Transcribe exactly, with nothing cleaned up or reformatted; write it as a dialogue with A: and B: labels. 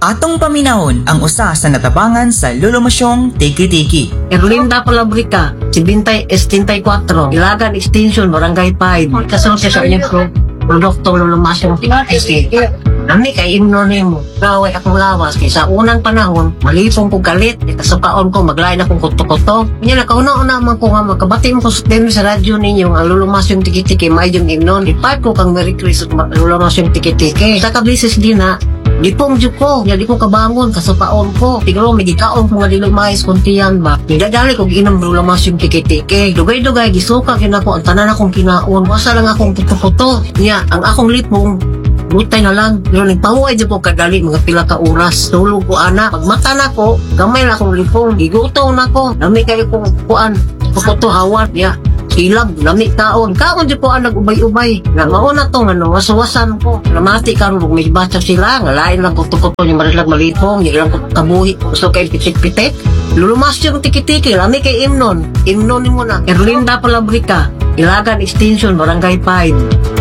A: Atong paminahon ang usa sa natabangan sa lulumosyong tiki-tiki.
B: Erlinda Palabrica, Sibintay Estintay four, Ilagan Extension, Barangay five. Kasunod siya sa inyong pro produkto lulumasyong tiki-tiki. Nami kay imno nimo. Gaway akong lawas kay sa unang panahon, malipong ko galit, ikasukaon ko maglain akong kuto-kuto. Nya nakauna-una man ko nga makabati mo ko sa demo sa radyo ninyo ang lulumasyong tiki-tiki maayong imnon. Ipat ko kang Merry Christmas lulumasyong tiki-tiki. Sa kablises din na di pong juk ko, ya di ko kabangon, kasupaon ko. Tigro, may gikaon ko nga di lumayas kuntiyan ba. Nidadali ko ginom lulamas yung tiki-tiki. Dugay-dugay, gisuka kinako, ang tanan akong kinaon. Wasa lang akong puto-puto. Nya, ang akong lipong, butay na lang. Pero nagpahuay dyan po kadali, mga pila ka oras. Tulog ko, anak. Pagmata na ko, gamay na akong lipong. Igutaw na ko. Dami kayo kong kuan. Puto hawan. Ya, ilag, lami kaon. Kaon dyan po ang nag-ubay-ubay. Nga mauna to, nga nawasawasan ko. Namati karon kung may basa sila. Nga lain lang kuto-kuto yung marilag malipong. Yung ilang kabuhi. Gusto kayo pitik-pitik. Lulumas yung tiki-tiki. Lami kay Imnon. Imnon mo na. Erlinda Palabrica. Ilagan Extension, Barangay five.